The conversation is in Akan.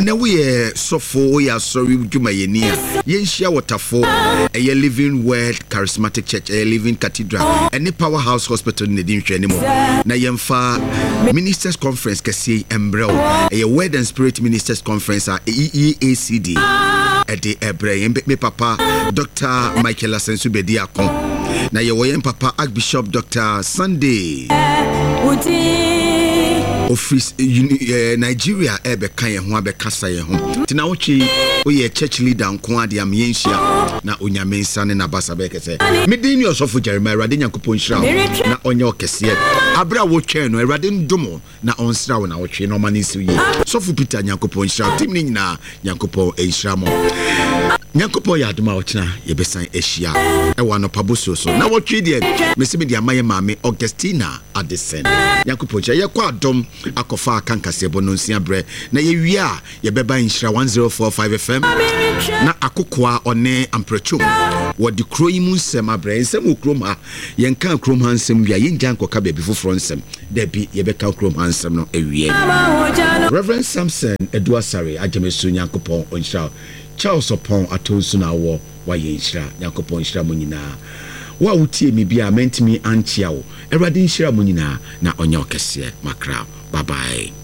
ɛna woyɛ sɔfo woyɛ asɔre dwumayɛni a yɛnhyia wɔtafo ɛyɛ Living Word Charismatic Church ɛyɛ Living Cathedral ɛne Powerhouse Hospital ne di nhwɛ ne mu na yɛmfa Ministers Conference kɛseɛ embrel ɛyɛ Word and Spirit Ministers Conference a EACD ɛde ɛbrɛ me papa Dr. Michael Asensu Bedi Akon na yɛwɔ yɛn papa Archbishop Dr. Sunday Office Nigeria ebeka ye ho abekasa ye ho tina wochi oye church leader nko ade am yenhia na onyamensa ne nabasa bekese medin Osofo Jeremiah Awurade Nyankopɔn hyira na onye okese abra wo twen no Awurade ndomo na onsra wo na wo twen no mani siye Sofo Peter Nyankopɔn hyira tim ni nyina Nyankopɔn enhyira mo Nyankopɔn ya adoma ochina yebesan ehia ewa no paboso so na wo twen de mesimi de amaye maame Augustina Adesen Nyankopɔn hyira ye kwa adom akofa akankasebo no nsia bre na ye wi a ye beba nhyira 1045 FM na akokoa one amprachum wodi kroyi mu nsem abre nsem okrom ha ye nka krom ha nsem wi a ye njan koka be foforo nsem da bi ye beka krom ha nsem no ewie Reverend Samson Eduasare ajemesu Nyankopɔn onhyira Charles Opon atonsu na wo wa ye nhyira Nyankopɔn nhyira mo nyina wa wutie mi bia mentimi anchia wo Awurade nhyira mo nyina na onya okese makra bye bye